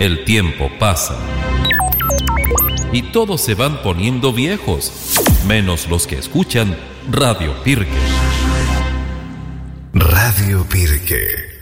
El tiempo pasa y todos se van poniendo viejos, menos los que escuchan Radio Pirque. Radio Pirque.